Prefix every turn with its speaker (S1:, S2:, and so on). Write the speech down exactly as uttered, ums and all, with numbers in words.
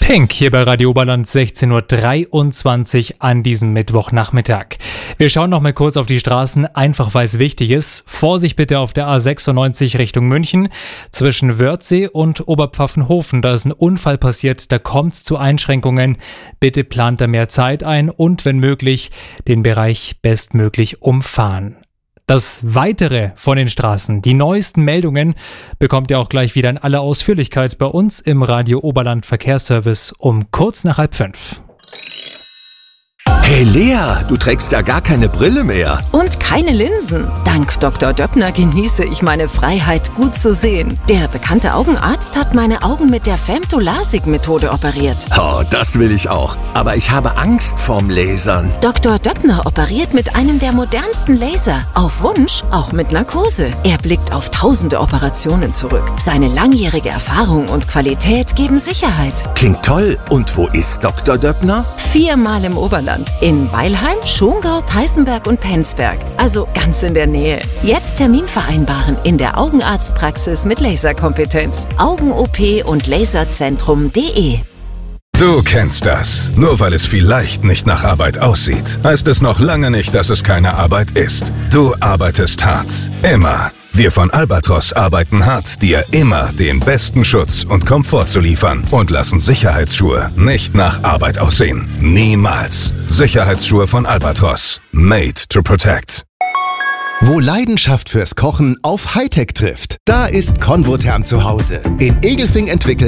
S1: Pink hier bei Radio Oberland sechzehn Uhr dreiundzwanzig an diesem Mittwochnachmittag. Wir schauen noch mal kurz auf die Straßen, einfach weil es wichtig ist. Vorsicht bitte auf der A sechsundneunzig Richtung München zwischen Wörthsee und Oberpfaffenhofen. Da ist ein Unfall passiert, da kommt es zu Einschränkungen. Bitte plant da mehr Zeit ein und wenn möglich den Bereich bestmöglich umfahren. Das Weitere von den Straßen, die neuesten Meldungen, bekommt ihr auch gleich wieder in aller Ausführlichkeit bei uns im Radio Oberland Verkehrsservice um kurz nach halb fünf.
S2: Hey Lea, du trägst ja gar keine Brille mehr.
S3: Und keine Linsen. Dank Doktor Döppner genieße ich meine Freiheit, gut zu sehen. Der bekannte Augenarzt hat meine Augen mit der Femto-LASIK-Methode operiert.
S2: Oh, das will ich auch. Aber ich habe Angst vorm Lasern.
S3: Doktor Döppner operiert mit einem der modernsten Laser. Auf Wunsch, auch mit Narkose. Er blickt auf tausende Operationen zurück. Seine langjährige Erfahrung und Qualität geben Sicherheit.
S2: Klingt toll. Und wo ist Doktor Döppner?
S3: Viermal im Oberland. In Weilheim, Schongau, Peißenberg und Penzberg. Also ganz in der Nähe. Jetzt Termin vereinbaren in der Augenarztpraxis mit Laserkompetenz. Augen-O P und Laserzentrum punkt de.
S4: Du kennst das. Nur weil es vielleicht nicht nach Arbeit aussieht, heißt es noch lange nicht, dass es keine Arbeit ist. Du arbeitest hart. Immer. Wir von Albatros arbeiten hart, dir immer den besten Schutz und Komfort zu liefern und lassen Sicherheitsschuhe nicht nach Arbeit aussehen. Niemals. Sicherheitsschuhe von Albatros. Made to protect.
S5: Wo Leidenschaft fürs Kochen auf Hightech trifft, da ist Convotherm zu Hause. In Egelfing entwickelt